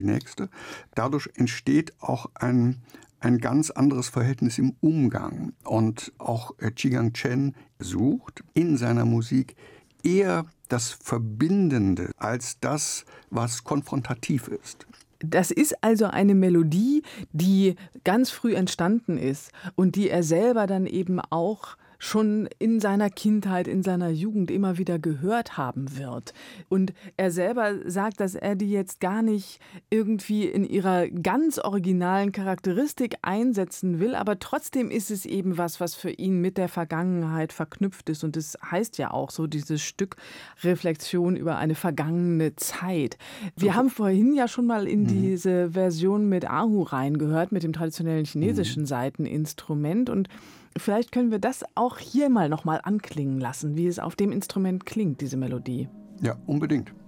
die nächste. Dadurch entsteht auch ein ganz anderes Verhältnis im Umgang. Und auch Chigang Chen sucht in seiner Musik eher das Verbindende als das, was konfrontativ ist. Das ist also eine Melodie, die ganz früh entstanden ist und die er selber dann eben auch schon in seiner Kindheit, in seiner Jugend immer wieder gehört haben wird. Und er selber sagt, dass er die jetzt gar nicht irgendwie in ihrer ganz originalen Charakteristik einsetzen will, aber trotzdem ist es eben was für ihn mit der Vergangenheit verknüpft ist. Und es heißt ja auch so, dieses Stück Reflexion über eine vergangene Zeit. Wir haben vorhin ja schon mal in diese Version mit Erhu reingehört, mit dem traditionellen chinesischen Saiteninstrument. Und vielleicht können wir das auch hier mal nochmal anklingen lassen, wie es auf dem Instrument klingt, diese Melodie. Ja, unbedingt.